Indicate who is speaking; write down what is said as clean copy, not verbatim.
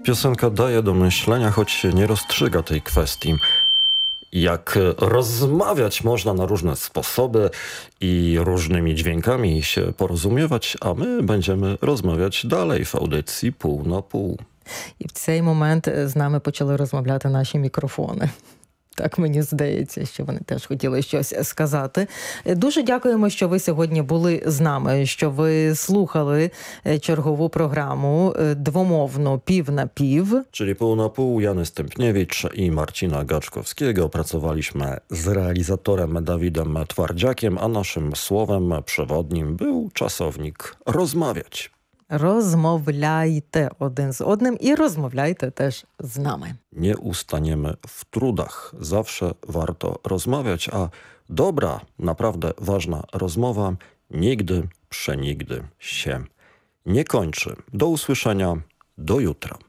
Speaker 1: Piosenka daje do myślenia, choć nie rozstrzyga tej kwestii. Jak rozmawiać można na różne sposoby i różnymi dźwiękami się porozumiewać, a my będziemy rozmawiać dalej w audycji Pół na Pół.
Speaker 2: І в цей момент з нами почали розмовляти наші мікрофони. Так мені здається, що вони теж хотіли щось сказати. Дуже дякуємо, що ви сьогодні були з нами, що ви слухали чергову програму двомовну «Пів на пів».
Speaker 1: Czyli Pół na Pół, Jany Stępniewicz i Marcina Gaczkowskiego. Pracowaliśmy z realizatorem Dawidem Twardziakiem, a naszym słowem przewodnim był czasownik rozmawiać.
Speaker 2: Розмовляйте один з одним і розмовляйте теж з нами.
Speaker 1: Nie ustaniemy w trudach. Zawsze warto rozmawiać, a dobra, naprawdę ważna rozmowa nigdy, przenigdy się nie kończy. Do usłyszenia, do jutra.